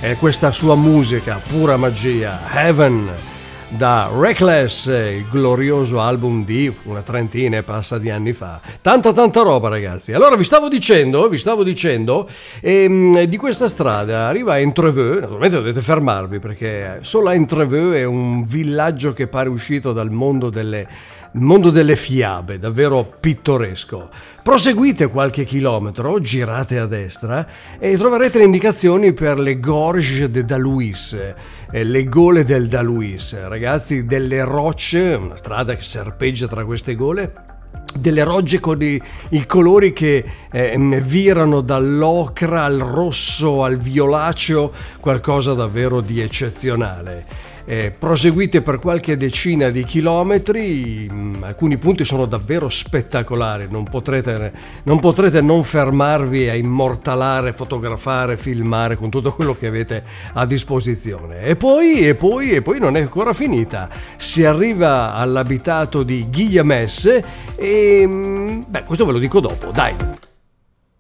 e questa sua musica, pura magia, Heaven, da Reckless, il glorioso album di una trentina e passa di anni fa. Tanta roba, ragazzi. Allora vi stavo dicendo di questa strada. Arriva a Entreveux, naturalmente dovete fermarvi perché solo a Entreveux è un villaggio che pare uscito dal mondo delle fiabe, davvero pittoresco. Proseguite qualche chilometro, girate a destra e troverete le indicazioni per le Gorges de Dalouis, le gole del Dalouis, ragazzi, delle rocce, una strada che serpeggia tra queste gole, delle rocce con i colori che virano dall'ocra al rosso al violaceo, qualcosa davvero di eccezionale. Proseguite per qualche decina di chilometri, alcuni punti sono davvero spettacolari, non potrete non fermarvi a immortalare, fotografare, filmare con tutto quello che avete a disposizione. E poi non è ancora finita, si arriva all'abitato di Guillemesse e questo ve lo dico dopo, dai.